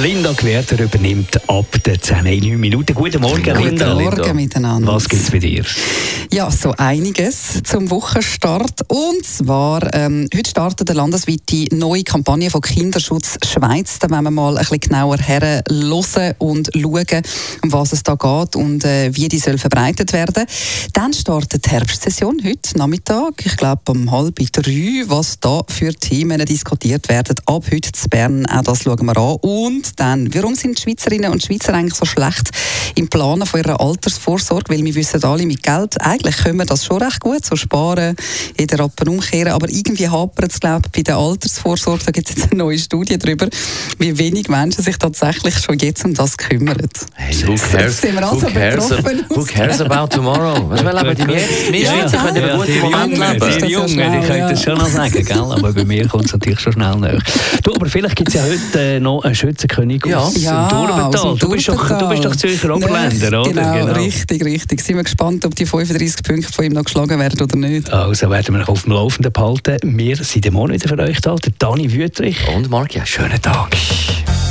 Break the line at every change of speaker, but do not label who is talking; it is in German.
Linda Gewerter übernimmt ab der 10:09 Minuten. Guten Morgen, Linda.
Guten Morgen miteinander.
Was gibt's bei dir?
Ja, so einiges zum Wochenstart. Und zwar, heute startet eine landesweite neue Kampagne von Kinderschutz Schweiz. Da wollen wir mal ein bisschen genauer hören und schauen, um was es da geht und wie die soll verbreitet werden. Dann startet die Herbstsession heute Nachmittag. Ich glaube um 2:30, was da für Themen diskutiert werden. Ab heute in Bern, auch das schauen wir an. Und dann, warum sind die Schweizerinnen und Schweizer eigentlich so schlecht im Planen von ihrer Altersvorsorge? Weil wir wissen alle, mit Geld, eigentlich können wir das schon recht gut, so sparen, jeder Rappen umkehren, aber irgendwie hapert es, glaube ich, bei der Altersvorsorge. Da gibt es jetzt eine neue Studie darüber, wie wenig Menschen sich tatsächlich schon jetzt um das kümmern.
Hey, who cares about tomorrow? Was will die jetzt? Wir Schweizer können über gute Momente leben.
Die Jungen, die können das schon noch sagen, gell? Aber bei mir kommt es natürlich schon schnell nach. Du, aber vielleicht gibt es ja heute noch einen Schützenkönig aus dem Durbental. Du bist doch Zürcher Oberländer, oder?
Genau, richtig. Sind wir gespannt, ob die 35 Punkte von ihm noch geschlagen werden oder nicht.
Also werden wir auf dem Laufenden behalten. Wir sind morgen wieder für euch da. Der Dani Wüthrich.
Und Marc, ja,
schönen Tag.